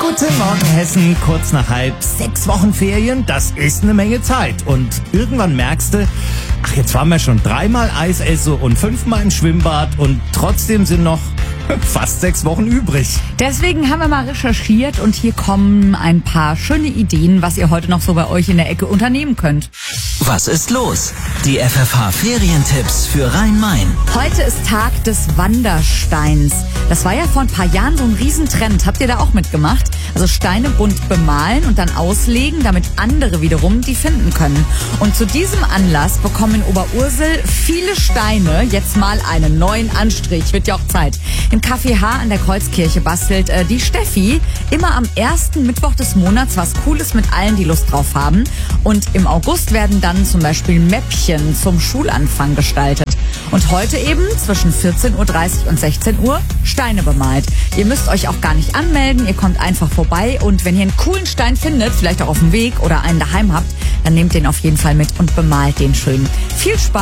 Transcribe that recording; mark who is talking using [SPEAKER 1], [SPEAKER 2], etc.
[SPEAKER 1] Guten Morgen Hessen, kurz nach 5:30, 6 Wochen Ferien, das ist eine Menge Zeit. Und irgendwann merkst du, ach, jetzt waren wir schon 3-mal Eis essen und 5-mal im Schwimmbad und trotzdem sind noch fast 6 Wochen übrig.
[SPEAKER 2] Deswegen haben wir mal recherchiert und hier kommen ein paar schöne Ideen, was ihr heute noch so bei euch in der Ecke unternehmen könnt.
[SPEAKER 3] Was ist los? Die FFH-Ferientipps für Rhein-Main.
[SPEAKER 2] Heute ist Tag des Wandersteins. Das war ja vor ein paar Jahren so ein Riesentrend. Habt ihr da auch mitgemacht? Also Steine bunt bemalen und dann auslegen, damit andere wiederum die finden können. Und zu diesem Anlass bekommen in Oberursel viele Steine jetzt mal einen neuen Anstrich. Wird ja auch Zeit. Im Café H an der Kreuzkirche bastelt die Steffi immer am ersten Mittwoch des Monats was Cooles mit allen, die Lust drauf haben. Und im August werden dann zum Beispiel Mäppchen zum Schulanfang gestaltet. Und heute eben zwischen 14.30 Uhr und 16 Uhr Steine bemalt. Ihr müsst euch auch gar nicht anmelden, ihr kommt einfach vorbei und wenn ihr einen coolen Stein findet, vielleicht auch auf dem Weg oder einen daheim habt, dann nehmt den auf jeden Fall mit und bemalt den schön. Viel Spaß!